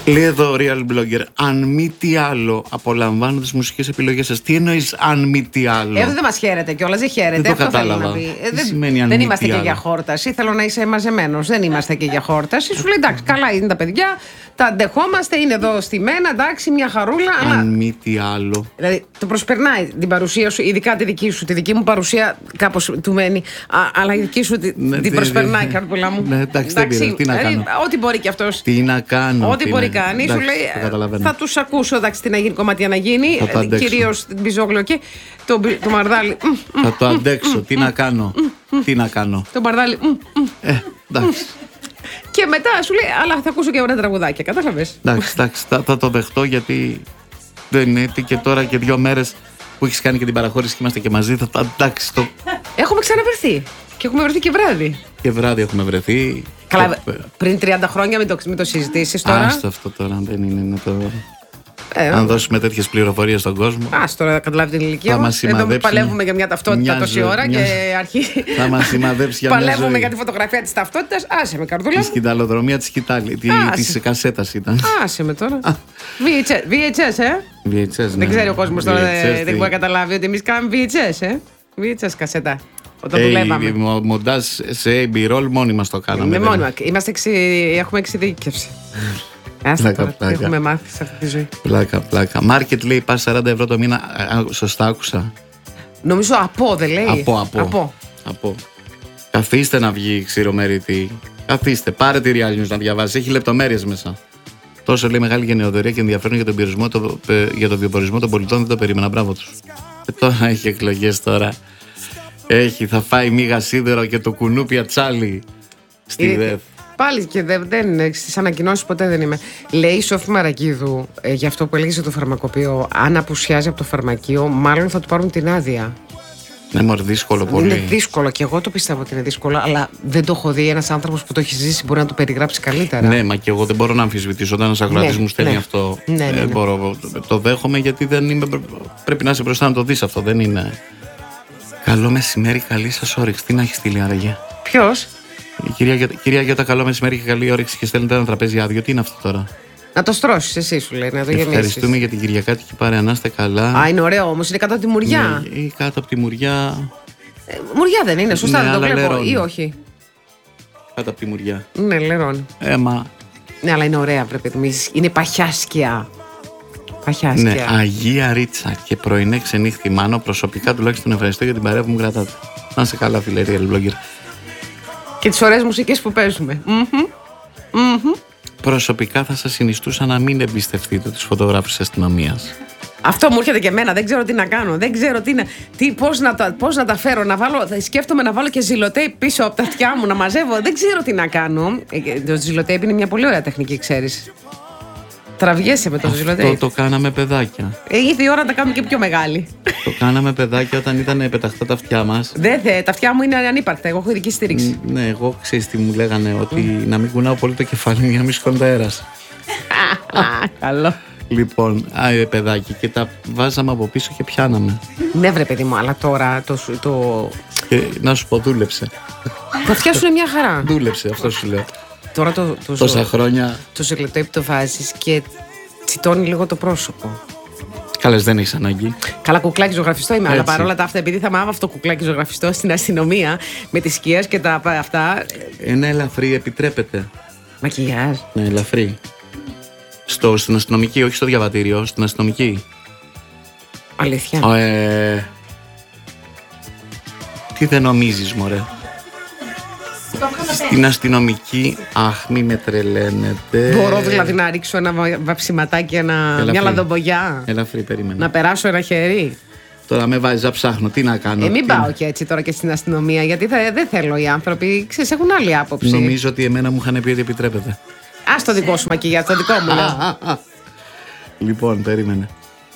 Λέει εδώ ο Real Blogger, αν μη τι άλλο, απολαμβάνω τις μουσικές επιλογές σας. Τι εννοείς αν μη τι άλλο? Δεν μας χαίρεται κιόλας, δεν χαίρεται. Δεν το αυτό κατάλαβα. θέλει να πει. Τι σημαίνει αν δεν μη είμαστε τι και άλλο? για χόρταση. Θέλω να είσαι μαζεμένος. Δεν είμαστε και για χόρταση. Σου λέει εντάξει, καλά είναι τα παιδιά, τα αντεχόμαστε, είναι εδώ στημένα, εντάξει, μια χαρούλα. Αν Αλλά... μη τι άλλο. Δηλαδή το προσπερνάει την παρουσία σου, ειδικά τη δική σου. Τη δική μου παρουσία κάπως του μένει. Αλλά η δική σου την προσπερνάει, καρπούλα μου. Ναι, εντάξει, δεν πειράζει. Τι να κάνω. Ό,τι μπορεί κι αυτός. Τι να κάνω. Ό,τι μπορεί κάνει. Σου λέει θα τους ακούσω, εντάξει, τι να γίνει, κομμάτια να γίνει. Κυρίως την Μπιζόγλιο και το Μαρδάλι. Θα το αντέξω. Τι να κάνω. Τι να κάνω. Το Μαρδάλι. Εντάξει. Και μετά σου λέει, αλλά θα ακούσω και ωραία τραγουδάκια. Κατάλαβες. Εντάξει, θα το δεχτώ γιατί δεν είναι και τώρα και 2 μέρες που έχεις κάνει και την παραχώρηση και είμαστε και μαζί. Εντάξει. Έχουμε ξαναβρεθεί. Και έχουμε βρεθεί και βράδυ. Και βράδυ έχουμε βρεθεί. Καλά, πριν 30 χρόνια μην το συζητήσεις τώρα. Άστο αυτό τώρα, δεν είναι το. Αν δώσουμε τέτοιες πληροφορίες στον κόσμο. Τώρα θα καταλάβει την ηλικία μας. Εδώ παλεύουμε για μια ταυτότητα τόση ώρα και αρχίζει. Θα μας σημαδέψει για μια ζωή. Παλεύουμε για τη φωτογραφία της ταυτότητας. Άσε με, καρδούλα. Η σκηταλοδρομία της κασέτας ήταν. Άσε με τώρα. VHS, VHS, δεν ξέρει ο κόσμος τώρα, δεν μπορεί να καταλάβει ότι εμείς κάνουμε VHS, VHS κασέτα. Όταν δουλεύαμε. Μοντάζ σε AB-roll μόνοι μας το κάναμε. Έχουμε εξειδίκευση. Άστα τώρα, τι έχουμε μάθει σε αυτή τη ζωή. Πλάκα. Market λέει πας 40 ευρώ το μήνα. Σωστά άκουσα. Νομίζω από δεν λέει. Από. Καθίστε να βγει ξηρομεριτή. Καθίστε, πάρε τη Real News να διαβάσει. Έχει λεπτομέρειες μέσα. Τόσο λέει μεγάλη γενναιοδορία και ενδιαφέρον για τον βιοπορισμό των πολιτών, δεν το περίμενα. Μπράβο τους. Τώρα έχει εκλογές τώρα. Θα φάει μίγα σίδερο και το κουνούπια τσάλι στη ΔΕΘ. Πάλι και δεν στις ανακοινώσεις ποτέ δεν είμαι. Λέει η Σόφη Μαρακίδου για αυτό που έλεγε για το φαρμακοποιείο. Αν απουσιάζει από το φαρμακείο, μάλλον θα του πάρουν την άδεια. Ναι, μωρέ, δύσκολο πολύ. Είναι δύσκολο και εγώ το πιστεύω ότι είναι δύσκολο, αλλά δεν το έχω δει. Ένας άνθρωπος που το έχει ζήσει μπορεί να το περιγράψει καλύτερα. Ναι, μα και εγώ δεν μπορώ να αμφισβητήσω. Όταν ένας ακροατής μου στέλνει αυτό, μπορώ, το δέχομαι γιατί δεν είμαι, πρέπει να είσαι μπροστά να το δεις αυτό. Δεν είναι. Καλό μεσημέρι, καλή σας όρεξη. Τι να έχει στείλει άραγε? Ποιος? Η κυρία Γιώτα, καλό μεσημέρι και καλή όρεξη και στέλνετε ένα τραπέζι άδειο. Τι είναι αυτό τώρα? Να το στρώσεις, εσύ σου λέει, να το γεμίσεις. Ευχαριστούμε για την Κυριακάτικη παρέα, να είστε καλά. Είναι ωραίο όμως, είναι κάτω από τη μουριά. Ή κάτω από τη μουριά. Μουριά δεν είναι, σωστά, δεν το βλέπω, λερώνει. Ή όχι? Κάτω από τη μουριά. Ναι, λερώνει. Ναι, αλλά είναι ωραία, πρέπει. Είναι παχιά σκιά. Ναι, Αγία Ρίτσα και πρωινέ ξενύχτη Μάνο. Προσωπικά τουλάχιστον ευχαριστώ για την παρέα που μου κρατάτε. Να είστε καλά, φίλε Real Blogger. Και τις ωραίες μουσικές που παίζουμε. Προσωπικά θα σας συνιστούσα να μην εμπιστευτείτε τους φωτογράφους της αστυνομίας. Αυτό μου έρχεται και εμένα. Δεν ξέρω τι να κάνω. Δεν ξέρω πώς να τα φέρω. Σκέφτομαι να βάλω και ζηλοτέιπ πίσω από τα αυτιά μου να μαζεύω. Δεν ξέρω τι να κάνω. Το ζηλοτέιπ είναι μια πολύ ωραία τεχνική, ξέρεις. Τραβιέσαι με το ζηλοτέιπ. Αυτό το κάναμε παιδάκια. Ήρθε η ώρα να τα κάνουμε και πιο μεγάλη. Το κάναμε παιδάκια όταν ήταν πεταχτά τα αυτιά μας. Τα αυτιά μου είναι ανύπαρκτα. Εγώ έχω ειδική στήριξη. Ναι, εγώ ξέρεις τι μου λέγανε, ότι να μην κουνάω πολύ το κεφάλι για να μην σηκώνω αέρας. Καλό. Λοιπόν, παιδάκι, και τα βάζαμε από πίσω και πιάναμε. Ναι, βρε παιδί μου, αλλά τώρα Και να σου πω, δούλεψε. Τα αυτιά σου είναι μια χαρά. Δούλεψε, αυτό σου λέω. Τώρα τόσα χρόνια. Το ζηλοτέιπ το βάζεις και τσιτώνει λίγο το πρόσωπο. Καλές, δεν έχεις ανάγκη. Καλά, κουκλάκι ζωγραφιστό είμαι, αλλά παρόλα τα αυτά, επειδή θα μάθω αυτό το κουκλάκι ζωγραφιστό στην αστυνομία με τις σκιές και τα αυτά. Ένα ελαφρύ επιτρέπεται. Μακιγιάζ. Ναι, ελαφρύ. Στην αστυνομική, όχι στο διαβατήριο, στην αστυνομική. Αλήθεια. Τι δεν νομίζεις, μωρέ? Στην αστυνομική, μη με τρελαίνετε. Μπορώ δηλαδή να ρίξω ένα βαψιματάκι, μια λαδομπογιά? Ελαφρύ, περίμενε. Να περάσω ένα χέρι? Τώρα με βάζεις να ψάχνω, τι να κάνω. Μην πάω και έτσι τώρα και στην αστυνομία, γιατί δεν θέλω οι άνθρωποι, ξέρεις, έχουν άλλη άποψη. Νομίζω ότι εμένα μου είχαν πει ότι επιτρέπεται. Ας το δικό σου μακιγιάζ, το δικό μου λέω. Λοιπόν, περίμενε.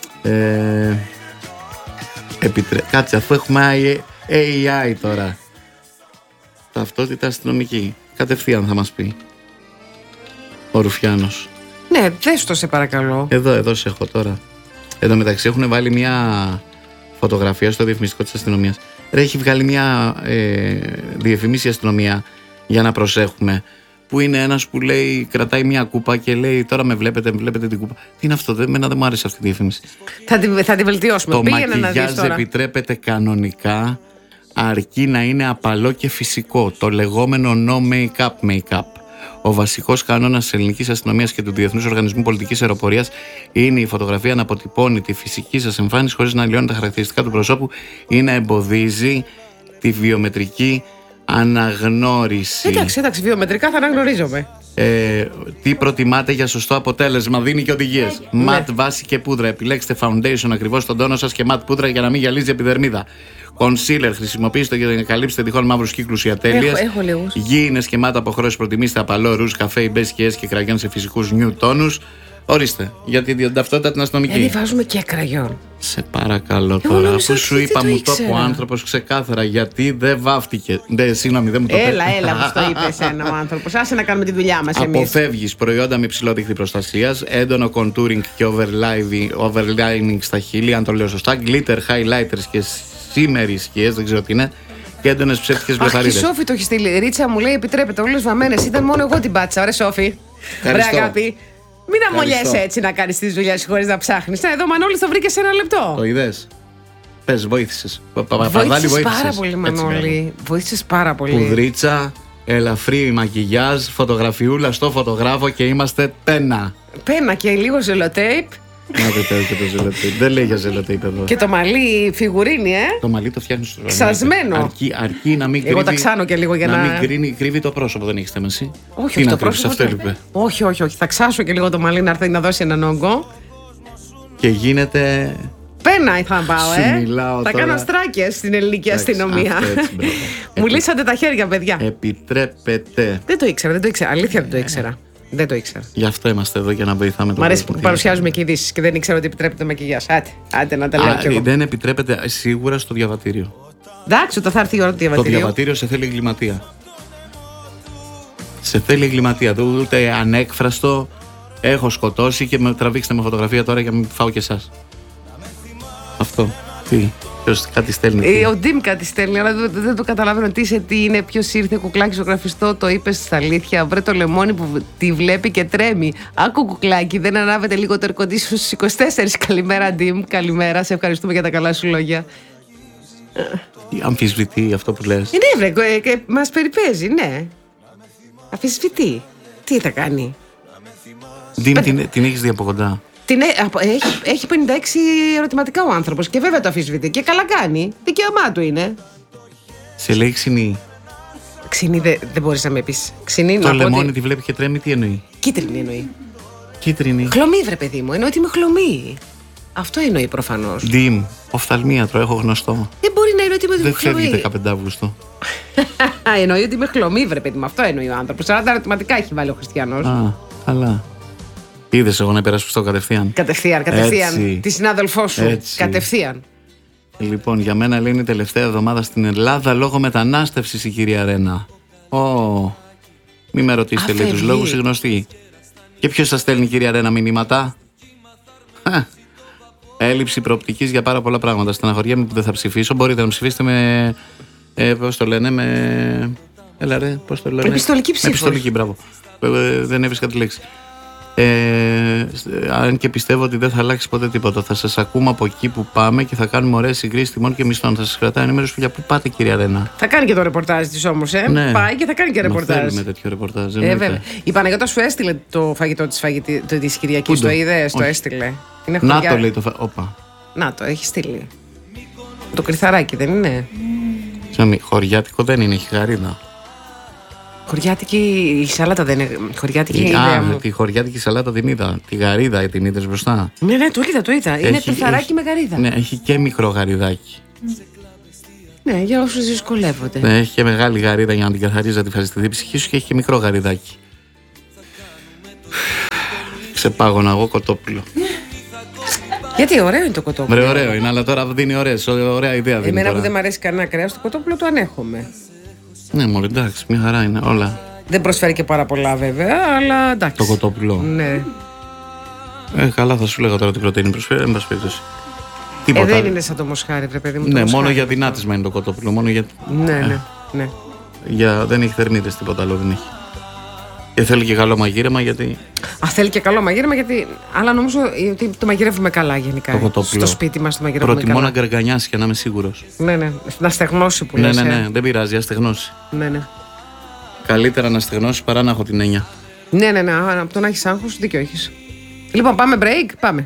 Κάτσε, αφού έχουμε AI τώρα. Ταυτότητα αστυνομική. Κατευθείαν θα μας πει ο Ρουφιάνος. Ναι, δες το σε παρακαλώ. Εδώ σε έχω τώρα. Εδώ μεταξύ έχουν βάλει μια φωτογραφία στο διαφημιστικό της αστυνομίας. Έχει βγάλει μια διαφημίση αστυνομία για να προσέχουμε που είναι ένας που λέει, κρατάει μια κούπα και λέει τώρα με βλέπετε την κούπα. Τι είναι αυτό, εμένα δεν μου άρεσε αυτή η διαφήμιση. Θα τη βελτιώσουμε. Το Πήγαινε να δεις μακιγιάζ τώρα. επιτρέπεται κανονικά, αρκεί να είναι απαλό και φυσικό. Το λεγόμενο no make-up. Ο βασικός κανόνας της ελληνικής αστυνομίας και του Διεθνούς Οργανισμού Πολιτικής Αεροπορίας είναι η φωτογραφία να αποτυπώνει τη φυσική σας εμφάνιση χωρίς να αλλοιώνει τα χαρακτηριστικά του προσώπου ή να εμποδίζει τη βιομετρική αναγνώριση. Εντάξει, βιομετρικά θα αναγνωρίζομαι. Τι προτιμάτε για σωστό αποτέλεσμα, δίνει και οδηγίες. Ματ, βάση και πούδρα. Επιλέξτε foundation ακριβώς στον τόνο σας και ματ πούδρα για να μην γυαλίζει η επιδερμίδα. Concealer, χρησιμοποιήστε για να καλύψετε τυχόν μαύρους κύκλους ή ατέλειες. Έχω λίγους. Γήινες και μάτα αποχρώσεις, προτιμήστε απαλό, ρουζ, καφέ, μπες, σκιές και κραγιόν σε φυσικούς νιου τόνους. Ορίστε, για την ταυτότητα την αστυνομική. Γιατί βάζουμε και κραγιόν. Σε παρακαλώ τώρα, αφού σου είπα, μου το είπε ο άνθρωπος ξεκάθαρα, γιατί δεν βάφτηκε. Συγγνώμη, δεν μου το είπε. Έλα, μου το είπε ένα ο άνθρωπος. Άσε να κάνουμε τη δουλειά μας εμείς. Αποφεύγεις προϊόντα με υψηλό δίχτυ προστασίας, έντονο contouring και overlining στα χείλη, αν το λέω σωστά, glitter, highlighters και σήμεροι σκιές, δεν ξέρω τι είναι, και έντονες ψεύτικες μπλεφαρίδες. Αχ, η Σόφη το έχει στείλει. Ρίτσα μου λέει επιτρέπεται όλες βαμμένες. Ήταν μόνο εγώ την πάτησα. Ωραία, Σόφη. Ωραία, αγάπη. Μην αμολιέσαι έτσι να κάνεις τις δουλειές χωρίς να ψάχνεις. Εδώ Μανώλης το βρήκε σε ένα λεπτό. Το είδες. Πες, βοήθησες. Βοήθησες πάρα πολύ, Μανώλη. Βοήθησες πάρα πολύ. Πουδρίτσα, ελαφρύ μακιγιάζ, φωτογραφιούλα στο φωτογράφο και είμαστε πένα. Πένα και λίγο ζελοτέιπ. Να δείτε και το ζελοτέιπ. Δεν λέει για ζελοτέιπ εδώ. Και το μαλλί φιγουρίνι, Το μαλλί το φτιάχνεις στο ξασμένο. Αρκεί να μην κρύβει. Εγώ τα ξάνω και λίγο για να. Να μην κρύβει το πρόσωπο, δεν έχεις θέμα εσύ. Όχι, το πρόσωπο. Αυτό έλειπε. Όχι. Θα ξάσω και λίγο το μαλλί να έρθει να δώσει έναν όγκο. Και γίνεται. Πένα θα πάω, τώρα. Θα κάνω στράκες στην ελληνική αστυνομία. Μου λύσατε τα χέρια, παιδιά. Επιτρέπεται. Δεν το ήξερα. Αλήθεια δεν το ήξερα. Δεν το ήξερα. Γι' αυτό είμαστε εδώ για να βοηθάμε τον κόσμο. Μ' αρέσει που παρουσιάζουμε και ειδήσεις και δεν ήξερα ότι επιτρέπεται μακιγιάζ. Άντε να τα λέω κι εγώ. Δεν επιτρέπεται σίγουρα στο διαβατήριο. Εντάξει, όταν θα έρθει η ώρα του διαβατηρίου. Το διαβατήριο σε θέλει εγκληματία. Σε θέλει εγκληματία. Ούτε ανέκφραστο. Έχω σκοτώσει και με τραβήξτε με φωτογραφία τώρα για να μην φάω και εσάς. Αυτό. Τι. Ποιος κάτι στέλνει. Ο Ντίμ κάτι στέλνει, αλλά δεν το καταλαβαίνω τι είναι. Ποιος ήρθε, κουκλάκι ζωγραφιστό, το είπε στα αλήθεια. Βρε το λεμόνι που τη βλέπει και τρέμει. Άκου κουκλάκι, δεν ανάβετε λίγο το air condition στους 24. Καλημέρα, Ντίμ. Καλημέρα, σε ευχαριστούμε για τα καλά σου λόγια. Αμφισβητεί αυτό που λες. Ναι, βρε, μας περιπέζει, ναι. Αμφισβητεί. Τι θα κάνει. Ντίμ, την έχεις δει από κοντά. Έχει 56 ερωτηματικά ο άνθρωπος και βέβαια το αφισβητεί και καλά κάνει. Δικαίωμά του είναι. Σε λέει ξινή. Ξινή δεν μπορείς να με πεις. Ξινή, το λεμόνι τη βλέπει και τρέμει, τι εννοεί. Κίτρινη εννοεί. Κίτρινη. Χλωμή, βρε παιδί μου, εννοεί ότι είμαι χλωμή. Αυτό εννοεί προφανώς. Ντίμ, οφθαλμίατρο, έχω γνωστό. Δεν μπορεί να εννοεί ότι είμαι χλωμή. Δεν φεύγει 15 Αύγουστο. Εννοεί ότι είμαι χλωμή, βρε παιδί μου. Αυτό εννοεί ο άνθρωπος. 40 ερωτηματικά έχει βάλει ο Χριστιανός. Α, καλά. Είδες εγώ να υπερασπιστώ κατευθείαν. Κατευθείαν. Έτσι. Τη συνάδελφό σου. Έτσι. Κατευθείαν. Λοιπόν, για μένα λέει είναι η τελευταία εβδομάδα στην Ελλάδα λόγω μετανάστευσης η κυρία Ρένα. Μη με ρωτήσετε, λέει τους λόγους, οι γνωστοί. Και ποιος σας στέλνει, κυρία Ρένα, μηνύματα? Έλλειψη προοπτικής για πάρα πολλά πράγματα. Στεναχωριέμαι που δεν θα ψηφίσω. Μπορείτε να ψηφίσετε με. Πώς το λένε, με. Έλα ρε, πώς το λένε. Επιστολική ψήφο. Επιστολική, μπράβο. Δεν έβρισκα τη λέξη. Αν και πιστεύω ότι δεν θα αλλάξει ποτέ τίποτα. Θα σας ακούμε από εκεί που πάμε και θα κάνουμε ωραίες συγκρίσεις τιμών και μισθών. Θα σας κρατάει ενημέρωση για πού πάτε, κυρία Ρένα. Θα κάνει και το ρεπορτάζ της όμως, Ναι. Πάει και θα κάνει και ρεπορτάζ. Θέλουμε τέτοιο ρεπορτάζ. Βέβαια. Η Παναγιώτα σου έστειλε το φαγητό της Κυριακής. Το είδες, το έστειλε. Είναι να το λέει το Όπα. Να το έχει στείλει. Το κρυθαράκι δεν είναι? Χωριάτικο δεν είναι, έχει γαρίδα. Χωριάτικη η σαλάτα δεν είναι. Χωριάτικη είναι η ιδέα μου. Τη χωριάτικη σαλάτα την είδα. Τη γαρίδα την είδες μπροστά. Ναι, το είδα. Είναι κρυθαράκι με γαρίδα. Ναι, έχει και μικρό γαριδάκι. Ναι, για όσους δυσκολεύονται. Ναι, έχει και μεγάλη γαρίδα για να την καθαρίζει, να τη φας στη ψυχή σου, και έχει και μικρό γαριδάκι. Ξεπάγωνα εγώ κοτόπουλο. Γιατί ωραίο είναι το κοτόπουλο. Ωραίο είναι, αλλά τώρα δίνει ωραία ιδέα. Εμένα τώρα. που δεν μου αρέσει κανένα κρέας, το κοτόπουλο το ανέχομαι. Ναι, μόλι εντάξει, μια χαρά είναι όλα. Δεν προσφέρει και πάρα πολλά βέβαια, αλλά εντάξει. Το κοτόπουλο. Ναι. Καλά, θα σου λέγα τώρα τι πρωτεΐνη προσφέρει, εν πάση περιπτώσει. Δεν είναι σαν το μοσχάρι, βρε παιδί μου. Ναι, μόνο για δυνάτισμα είναι το κοτόπουλο. Μόνο για... Ναι. Δεν έχει θερμίδες, τίποτα άλλο δεν έχει. Και θέλει και καλό μαγείρεμα γιατί. Θέλει και καλό μαγείρεμα γιατί. Αλλά νομίζω ότι το μαγειρεύουμε καλά γενικά. Στο σπίτι μας το μαγειρεύουμε προτιμώ καλά. να γκαργανιάσει και να είμαι σίγουρος. Ναι. Να στεγνώσει που λες. Ναι, δεν πειράζει, α στεγνώσει. Ναι. Καλύτερα να στεγνώσει παρά να έχω την έννοια. Ναι. Από το να έχεις άγχος, δίκιο έχεις. Λοιπόν, πάμε break, πάμε.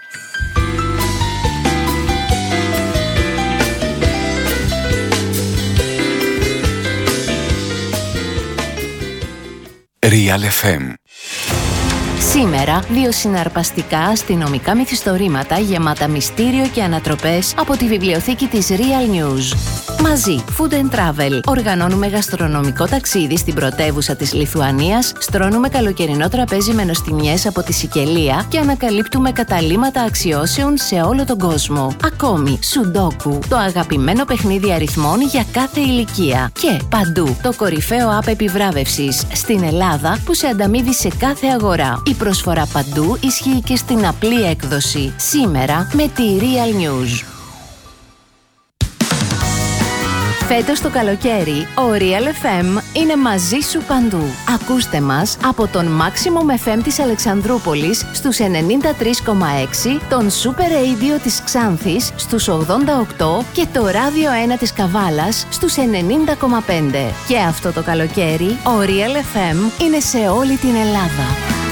Real FM. Σήμερα, 2 συναρπαστικά αστυνομικά μυθιστορήματα γεμάτα μυστήριο και ανατροπές από τη βιβλιοθήκη της Real News. Μαζί, Food and Travel. Οργανώνουμε γαστρονομικό ταξίδι στην πρωτεύουσα της Λιθουανίας, στρώνουμε καλοκαιρινό τραπέζι με νοστιμιές από τη Σικελία και ανακαλύπτουμε καταλύματα αξιώσεων σε όλο τον κόσμο. Ακόμη, Σουντόκου, το αγαπημένο παιχνίδι αριθμών για κάθε ηλικία. Και παντού, το κορυφαίο app επιβράβευσης στην Ελλάδα που σε ανταμείβει σε κάθε αγορά. Η προσφορά παντού ισχύει και στην απλή έκδοση. Σήμερα με τη Real News. Φέτος το καλοκαίρι, ο Real FM είναι μαζί σου παντού. Ακούστε μας από τον Maximum FM της Αλεξανδρούπολης στους 93,6, τον Super Radio της Ξάνθης στους 88 και το Radio 1 της Καβάλας στους 90,5. Και αυτό το καλοκαίρι, ο Real FM είναι σε όλη την Ελλάδα.